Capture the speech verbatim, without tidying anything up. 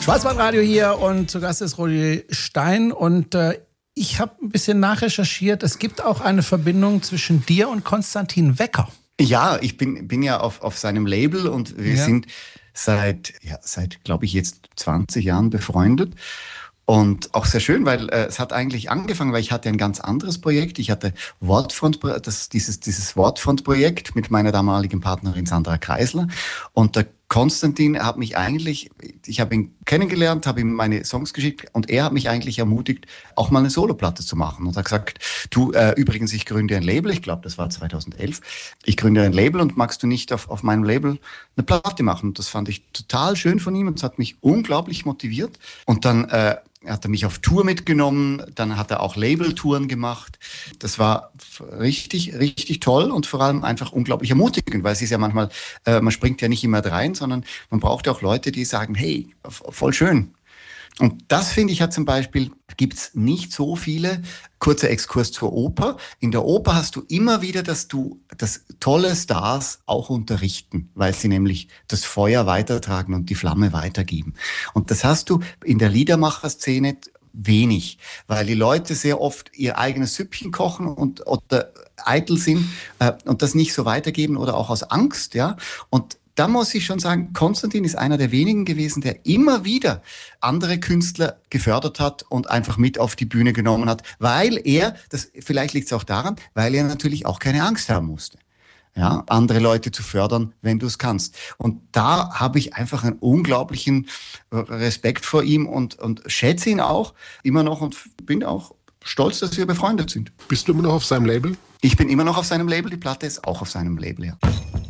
Schwarzwaldradio hier und zu Gast ist Rudi Stein und äh, ich habe ein bisschen nachrecherchiert. Es gibt auch eine Verbindung zwischen dir und Konstantin Wecker. Ja, ich bin, bin ja auf, auf seinem Label und wir Ja. sind seit, ja, seit, glaube ich, jetzt zwanzig Jahren befreundet. Und auch sehr schön, weil äh, es hat eigentlich angefangen, weil ich hatte ein ganz anderes Projekt. Ich hatte Wortfront, das, dieses, dieses Wortfront-Projekt mit meiner damaligen Partnerin Sandra Kreisler. Und der Konstantin hat mich eigentlich, ich habe ihn kennengelernt, habe ihm meine Songs geschickt und er hat mich eigentlich ermutigt, auch mal eine Soloplatte zu machen. Und hat gesagt, du, äh, übrigens, ich gründe ein Label, ich glaube, das war zweitausendelf. Ich gründe ein Label und magst du nicht auf, auf meinem Label eine Platte machen? Und das fand ich total schön von ihm und es hat mich unglaublich motiviert. Und dann äh, hat er mich auf Tour mitgenommen, dann hat er auch Labeltouren gemacht. Das war richtig, richtig toll und vor allem einfach unglaublich ermutigend, weil es ist ja manchmal, äh, man springt ja nicht immer rein, sondern man braucht ja auch Leute, die sagen, hey, voll schön. Und das finde ich ja zum Beispiel, gibt's nicht so viele. Kurzer Exkurs zur Oper. In der Oper hast du immer wieder, dass du, dass tolle Stars auch unterrichten, weil sie nämlich das Feuer weitertragen und die Flamme weitergeben. Und das hast du in der Liedermacherszene wenig, weil die Leute sehr oft ihr eigenes Süppchen kochen und oder eitel sind äh, und das nicht so weitergeben oder auch aus Angst, ja. Und da muss ich schon sagen, Konstantin ist einer der wenigen gewesen, der immer wieder andere Künstler gefördert hat und einfach mit auf die Bühne genommen hat, weil er, das vielleicht liegt es auch daran, weil er natürlich auch keine Angst haben musste. Ja, andere Leute zu fördern, wenn du es kannst. Und da habe ich einfach einen unglaublichen Respekt vor ihm und, und schätze ihn auch immer noch und bin auch stolz, dass wir befreundet sind. Bist du immer noch auf seinem Label? Ich bin immer noch auf seinem Label, die Platte ist auch auf seinem Label, ja.